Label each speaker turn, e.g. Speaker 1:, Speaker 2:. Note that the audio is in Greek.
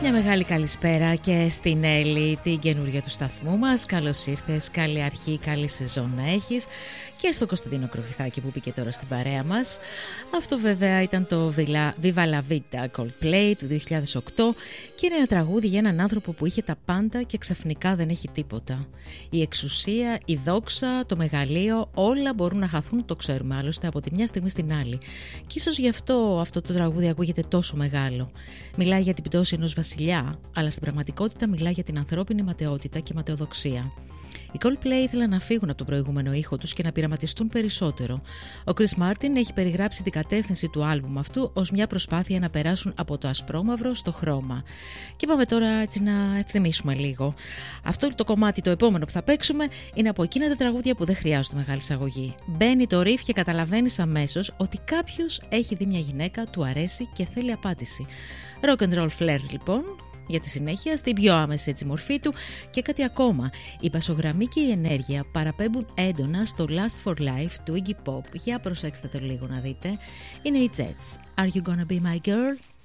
Speaker 1: Μια μεγάλη καλησπέρα και στην Έλλη, την καινούργια του σταθμού μας. Καλώς ήρθες, καλή αρχή, καλή σεζόν να έχεις. Και στο Κωνσταντίνο Κροφιθάκη που μπήκε τώρα στην παρέα μας. Αυτό βέβαια ήταν το Viva la Vida Coldplay του 2008 και είναι ένα τραγούδι για έναν άνθρωπο που είχε τα πάντα και ξαφνικά δεν έχει τίποτα. Η εξουσία, η δόξα, το μεγαλείο, όλα μπορούν να χαθούν, το ξέρουμε άλλωστε, από τη μια στιγμή στην άλλη. Και ίσως γι' αυτό το τραγούδι ακούγεται τόσο μεγάλο. Μιλάει για την πτώση ενός βασιλιά, αλλά στην πραγματικότητα μιλάει για την ανθρώπινη ματαιότητα και ματαιοδοξία. Οι Coldplay ήθελαν να φύγουν από τον προηγούμενο ήχο τους και να πειραματιστούν περισσότερο. Ο Chris Martin έχει περιγράψει την κατεύθυνση του άλμπουμ αυτού ως μια προσπάθεια να περάσουν από το ασπρόμαυρο στο χρώμα. Και πάμε τώρα έτσι να ευθυμίσουμε λίγο. Αυτό το κομμάτι, το επόμενο που θα παίξουμε, είναι από εκείνα τα τραγούδια που δεν χρειάζονται μεγάλη εισαγωγή. Μπαίνει το riff και καταλαβαίνεις αμέσως ότι κάποιος έχει δει μια γυναίκα, του αρέσει και θέλει απάντηση. Rock and roll flair λοιπόν. Για τη συνέχεια, στην πιο άμεση έτσι μορφή του και κάτι ακόμα. Η μπασογραμμή και η ενέργεια παραπέμπουν έντονα στο Last for Life του Iggy Pop. Για προσέξτε το λίγο να δείτε. Είναι οι Jets. Are you gonna be my girl?